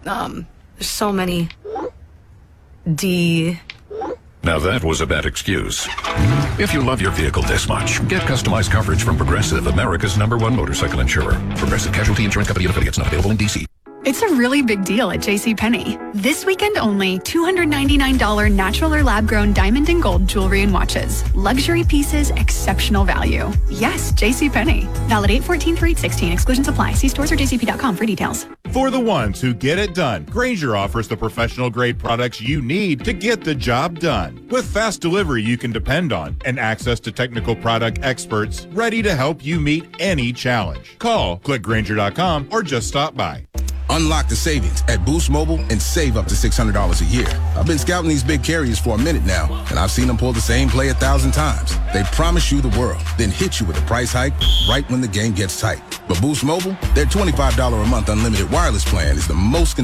There's so many Now that was a bad excuse. If you love your vehicle this much, get customized coverage from Progressive, America's #1 motorcycle insurer. Progressive Casualty Insurance Company and affiliates, not available in D.C. It's a really big deal at JCPenney. This weekend only, $299 natural or lab-grown diamond and gold jewelry and watches. Luxury pieces, exceptional value. Yes, JCPenney. Valid 8/14 through 8/16. Exclusions apply. See stores or jcp.com for details. For the ones who get it done, Grainger offers the professional-grade products you need to get the job done. With fast delivery you can depend on and access to technical product experts ready to help you meet any challenge. Call, click Grainger.com, or just stop by. Unlock the savings at Boost Mobile and save up to $600 a year. I've been scouting these big carriers for a minute now, and I've seen them pull the same play 1,000 times. They promise you the world, then hit you with a price hike right when the game gets tight. But Boost Mobile, their $25 a month unlimited wireless plan is the most